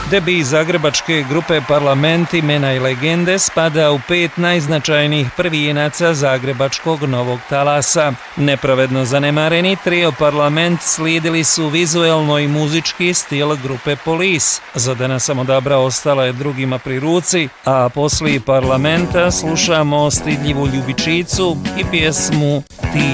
Debij zagrebačke grupe Parlament imena i legende spada u 5 najznačajnijih prvijenaca zagrebačkog novog talasa. Nepravedno zanemareni trio Parlament slijedili su vizuelno i muzički stil grupe Police. Za danas sam odabrao ostale drugima pri ruci, a poslije Parlamenta slušamo stidljivu ljubičicu i pjesmu Ti